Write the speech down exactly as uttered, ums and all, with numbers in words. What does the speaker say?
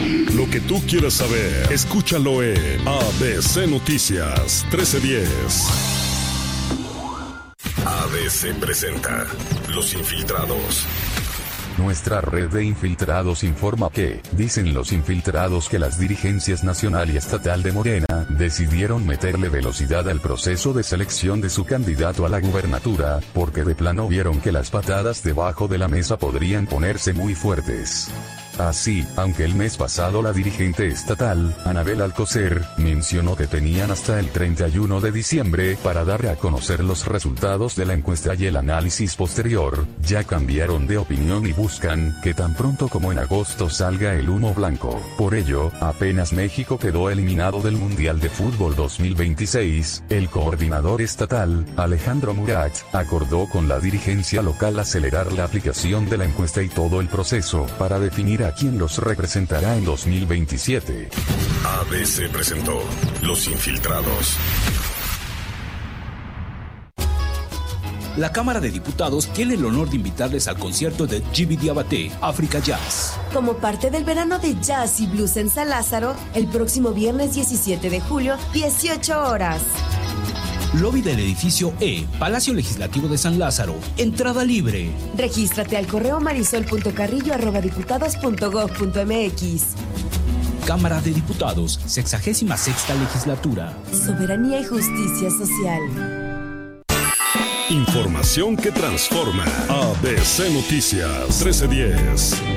Lo que tú quieras saber, escúchalo en A B C Noticias trece diez. A B C presenta Los Infiltrados. Nuestra red de infiltrados informa que, dicen los infiltrados, que las dirigencias nacional y estatal de Morena decidieron meterle velocidad al proceso de selección de su candidato a la gubernatura, porque de plano vieron que las patadas debajo de la mesa podrían ponerse muy fuertes. Así, aunque el mes pasado la dirigente estatal, Anabel Alcocer, mencionó que tenían hasta el treinta y uno de diciembre para dar a conocer los resultados de la encuesta y el análisis posterior, ya cambiaron de opinión y buscan que tan pronto como en agosto salga el humo blanco. Por ello, apenas México quedó eliminado del Mundial de Fútbol dos mil veintiséis, el coordinador estatal, Alejandro Murat, acordó con la dirigencia local acelerar la aplicación de la encuesta y todo el proceso para definir a quién los representará en dos mil veintisiete. A B C presentó Los Infiltrados. La Cámara de Diputados tiene el honor de invitarles al concierto de Djiby Diabaté, Africa Jazz. Como parte del verano de jazz y blues en San Lázaro, el próximo viernes diecisiete de julio, dieciocho horas. Lobby del edificio E, Palacio Legislativo de San Lázaro. Entrada libre. Regístrate al correo marisol punto carrillo arroba diputados punto gob punto mx. Cámara de Diputados, sexagésima sexta legislatura. Soberanía y justicia social. Información que transforma. A B C Noticias trece diez.